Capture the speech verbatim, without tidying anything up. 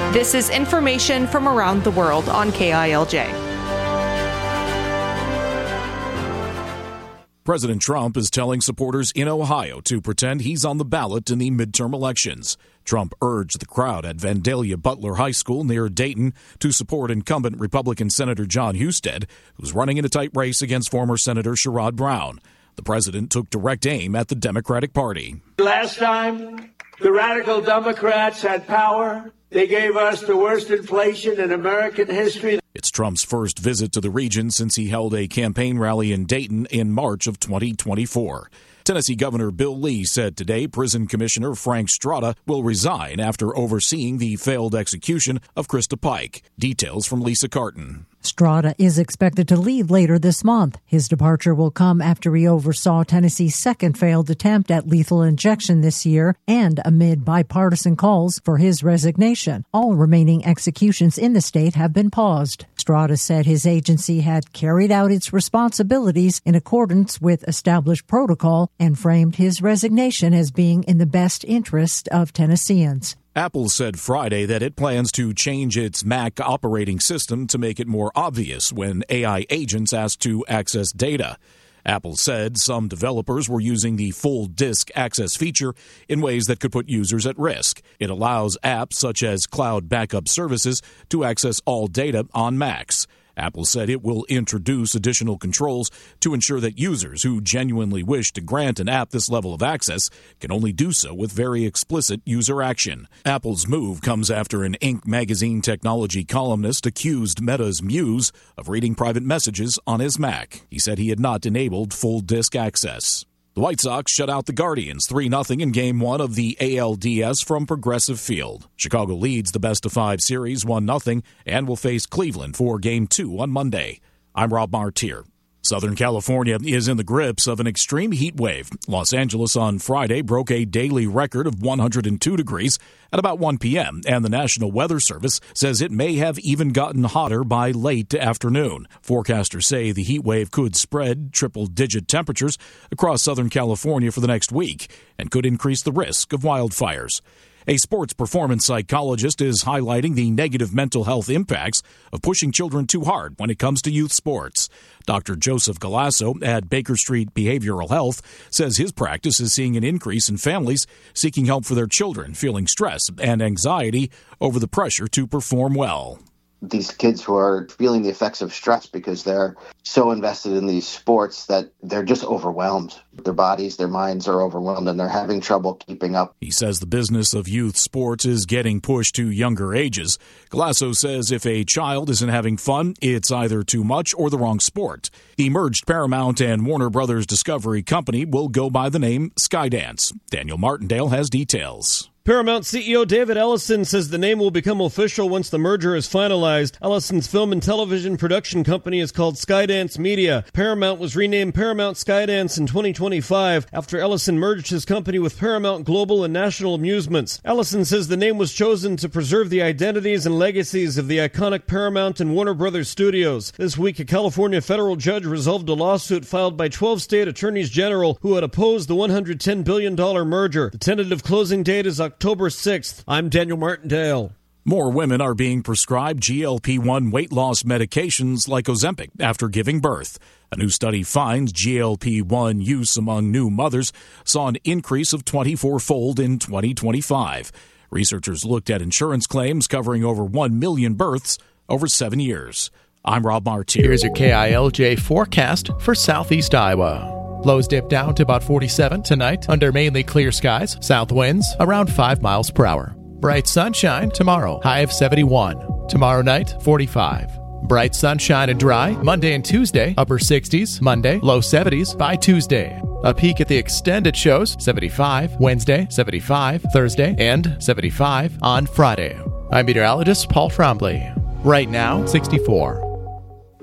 This is information from around the world on K I L J. President Trump is telling supporters in Ohio to pretend he's on the ballot in the midterm elections. Trump urged the crowd at Vandalia Butler High School near Dayton to support incumbent Republican Senator John Husted, who's running in a tight race against former Senator Sherrod Brown. The president took direct aim at the Democratic Party. Last time, the radical Democrats had power. They gave us the worst inflation in American history. It's Trump's first visit to the region since he held a campaign rally in Dayton in March of twenty twenty-four. Tennessee Governor Bill Lee said today prison commissioner Frank Strada will resign after overseeing the failed execution of Krista Pike. Details from Lisa Carton. Strada is expected to leave later this month. His departure will come after he oversaw Tennessee's second failed attempt at lethal injection this year and amid bipartisan calls for his resignation. All remaining executions in the state have been paused. Strada said his agency had carried out its responsibilities in accordance with established protocol and framed his resignation as being in the best interest of Tennesseans. Apple said Friday that it plans to change its Mac operating system to make it more obvious when A I agents ask to access data. Apple said some developers were using the full disk access feature in ways that could put users at risk. It allows apps such as cloud backup services to access all data on Macs. Apple said it will introduce additional controls to ensure that users who genuinely wish to grant an app this level of access can only do so with very explicit user action. Apple's move comes after an Inc magazine technology columnist accused Meta's Muse of reading private messages on his Mac. He said he had not enabled full disk access. The White Sox shut out the Guardians three nothing in Game one of the A L D S from Progressive Field. Chicago leads the best-of-five series one nothing and will face Cleveland for Game two on Monday. I'm Rob Martier. Southern California is in the grips of an extreme heat wave. Los Angeles on Friday broke a daily record of one hundred two degrees at about one p.m., and the National Weather Service says it may have even gotten hotter by late afternoon. Forecasters say the heat wave could spread triple-digit temperatures across Southern California for the next week and could increase the risk of wildfires. A sports performance psychologist is highlighting the negative mental health impacts of pushing children too hard when it comes to youth sports. Doctor Joseph Galasso at Baker Street Behavioral Health says his practice is seeing an increase in families seeking help for their children, feeling stress and anxiety over the pressure to perform well. These kids who are feeling the effects of stress because they're so invested in these sports that they're just overwhelmed. Their bodies, their minds are overwhelmed, and they're having trouble keeping up. He says the business of youth sports is getting pushed to younger ages. Galasso says if a child isn't having fun, it's either too much or the wrong sport. The merged Paramount and Warner Brothers Discovery Company will go by the name Skydance. Daniel Martindale has details. Paramount C E O David Ellison says the name will become official once the merger is finalized. Ellison's film and television production company is called Skydance Media. Paramount was renamed Paramount Skydance in twenty twenty-five after Ellison merged his company with Paramount Global and National Amusements. Ellison says the name was chosen to preserve the identities and legacies of the iconic Paramount and Warner Brothers studios. This week, a California federal judge resolved a lawsuit filed by twelve state attorneys general who had opposed the one hundred ten billion dollars merger. The tentative closing date is October sixth. I'm Daniel Martindale. More women are being prescribed G L P one weight loss medications like Ozempic after giving birth. A new study finds G L P one use among new mothers saw an increase of twenty-four-fold in twenty twenty-five. Researchers looked at insurance claims covering over one million births over seven years. I'm Rob Martier. Here's your K I L J forecast for southeast Iowa. Lows dip down to about forty-seven tonight under mainly clear skies. South winds around five miles per hour. Bright sunshine tomorrow, high of seventy-one. Tomorrow night, forty-five. Bright sunshine and dry Monday and Tuesday, upper sixties. Monday, low seventies by Tuesday. A peek at the extended shows, seventy-five. Wednesday, seventy-five. Thursday, and seventy-five on Friday. I'm meteorologist Paul Trombley. Right now, sixty-four.